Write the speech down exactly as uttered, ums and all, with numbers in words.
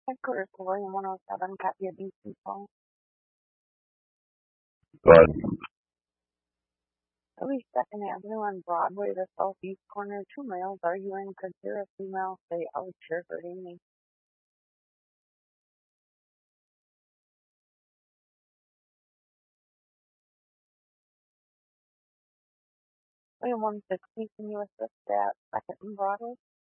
Headquarters to William one oh seven, copy of B C phone. But East second Avenue on Broadway, the southeast corner. Two males arguing. Could hear a female say, "Oh, sure, hurting me." William one sixty, can you assist at second and Broadway?